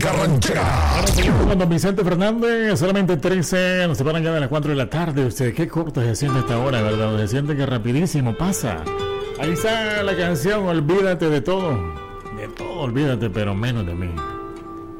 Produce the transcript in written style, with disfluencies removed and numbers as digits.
Carranchera. Ahora seguimos con don Vicente Fernández, solamente 13, nos separan ya de las 4 de la tarde. Usted, qué corto se siente esta hora, ¿verdad? Se siente que rapidísimo pasa. Ahí está la canción, olvídate de todo, olvídate, pero menos de mí.